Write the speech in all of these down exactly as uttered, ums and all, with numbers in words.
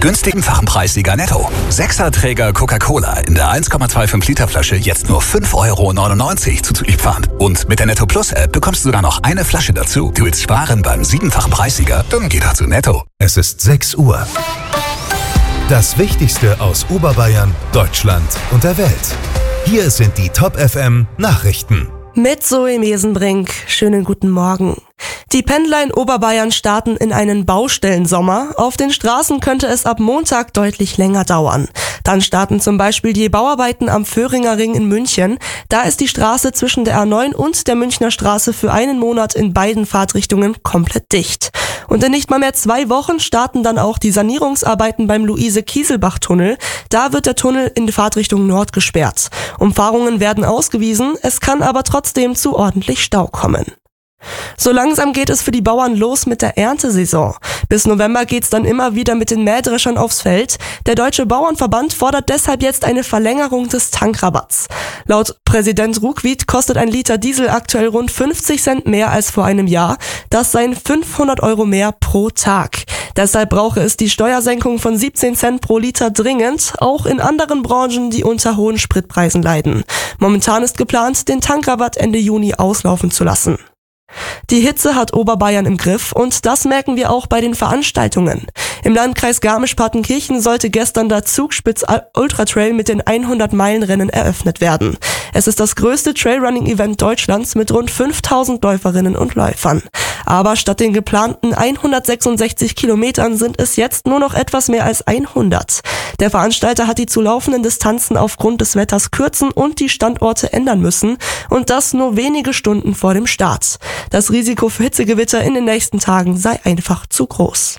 günstigen Fachenpreissieger Netto. Sechser-Träger Coca-Cola in der eins Komma fünfundzwanzig Liter Flasche jetzt nur fünf Euro neunundneunzig zuzüglich Pfand. Und mit der Netto Plus App bekommst du sogar noch eine Flasche dazu. Du willst sparen beim siebenfachen Preissieger? Dann geh doch zu Netto. Es ist sechs Uhr. Das Wichtigste aus Oberbayern, Deutschland und der Welt. Hier sind die Top F M Nachrichten. Mit Zoe Mesenbrink. Schönen guten Morgen. Die Pendler in Oberbayern starten in einen Baustellensommer. Auf den Straßen könnte es ab Montag deutlich länger dauern. Dann starten zum Beispiel die Bauarbeiten am Föhringer Ring in München. Da ist die Straße zwischen der A neun und der Münchner Straße für einen Monat in beiden Fahrtrichtungen komplett dicht. Und in nicht mal mehr zwei Wochen starten dann auch die Sanierungsarbeiten beim Luise-Kieselbach-Tunnel. Da wird der Tunnel in die Fahrtrichtung Nord gesperrt. Umfahrungen werden ausgewiesen, es kann aber trotzdem zu ordentlich Stau kommen. So langsam geht es für die Bauern los mit der Erntesaison. Bis November geht's dann immer wieder mit den Mähdreschern aufs Feld. Der Deutsche Bauernverband fordert deshalb jetzt eine Verlängerung des Tankrabatts. Laut Präsident Ruckwied kostet ein Liter Diesel aktuell rund fünfzig Cent mehr als vor einem Jahr. Das seien fünfhundert Euro mehr pro Tag. Deshalb brauche es die Steuersenkung von siebzehn Cent pro Liter dringend, auch in anderen Branchen, die unter hohen Spritpreisen leiden. Momentan ist geplant, den Tankrabatt Ende Juni auslaufen zu lassen. Die Hitze hat Oberbayern im Griff und das merken wir auch bei den Veranstaltungen. Im Landkreis Garmisch-Partenkirchen sollte gestern der Zugspitz Ultra Trail mit den hundert Meilen Rennen eröffnet werden. Es ist das größte Trailrunning-Event Deutschlands mit rund fünftausend Läuferinnen und Läufern. Aber statt den geplanten hundertsechsundsechzig Kilometern sind es jetzt nur noch etwas mehr als hundert. Der Veranstalter hat die zu laufenden Distanzen aufgrund des Wetters kürzen und die Standorte ändern müssen und das nur wenige Stunden vor dem Start. Das Risiko für Hitzegewitter in den nächsten Tagen sei einfach zu groß.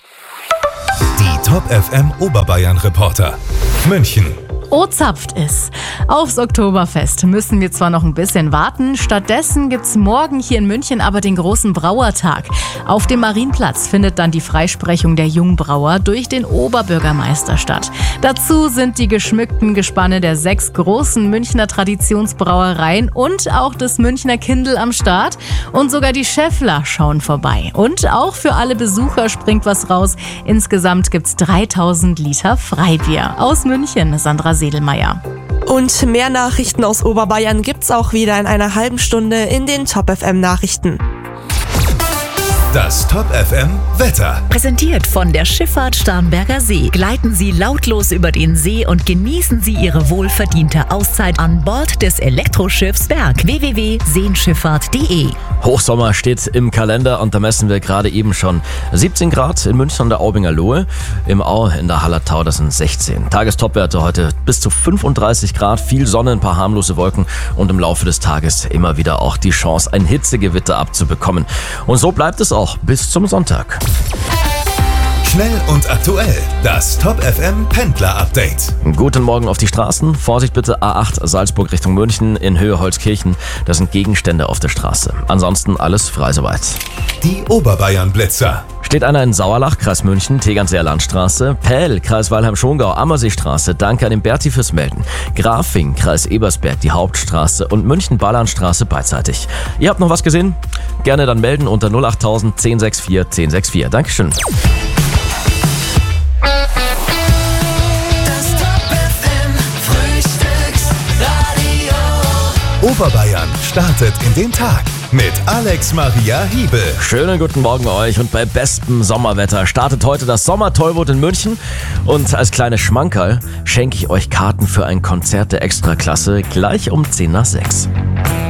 Die Top F M Oberbayern Reporter. München. O zapft es. Aufs Oktoberfest müssen wir zwar noch ein bisschen warten, stattdessen gibt's morgen hier in München aber den großen Brauertag. Auf dem Marienplatz findet dann die Freisprechung der Jungbrauer durch den Oberbürgermeister statt. Dazu sind die geschmückten Gespanne der sechs großen Münchner Traditionsbrauereien und auch das Münchner Kindl am Start. Und sogar die Schäffler schauen vorbei. Und auch für alle Besucher springt was raus. Insgesamt gibt's dreitausend Liter Freibier. Aus München, Sandra Sedelmeier. Und mehr Nachrichten aus Oberbayern gibt's auch wieder in einer halben Stunde in den Top F M Nachrichten. Das Top F M Wetter. Präsentiert von der Schifffahrt Starnberger See. Gleiten Sie lautlos über den See und genießen Sie Ihre wohlverdiente Auszeit an Bord des Elektroschiffs Berg. w w w punkt seenschifffahrt punkt de. Hochsommer steht im Kalender und da messen wir gerade eben schon siebzehn Grad in München an der Aubinger Lohe. Im Au in der Hallertau, das sind sechzehn. Tagestopwerte heute bis zu fünfunddreißig Grad, viel Sonne, ein paar harmlose Wolken und im Laufe des Tages immer wieder auch die Chance, ein Hitzegewitter abzubekommen. Und so bleibt es auch bis zum Sonntag. Schnell und aktuell, das Top F M Pendler Update. Guten Morgen auf die Straßen. Vorsicht bitte, A acht Salzburg Richtung München in Höhe Holzkirchen. Das sind Gegenstände auf der Straße. Ansonsten alles frei soweit. Die Oberbayern Blitzer. Steht einer in Sauerlach, Kreis München, Tegernseer Landstraße, Pähl, Kreis Weilheim-Schongau, Ammerseestraße, danke an den Berti fürs Melden, Grafing, Kreis Ebersberg, die Hauptstraße und München-Ballanstraße beidseitig. Ihr habt noch was gesehen? Gerne dann melden unter null achttausend zehn sechs vier zehn sechs vier. Dankeschön. Oberbayern startet in den Tag mit Alex Maria Hiebel. Schönen guten Morgen euch und bei bestem Sommerwetter startet heute das Sommertollwut in München. Und als kleines Schmankerl schenke ich euch Karten für ein Konzert der Extraklasse gleich um zehn nach sechs.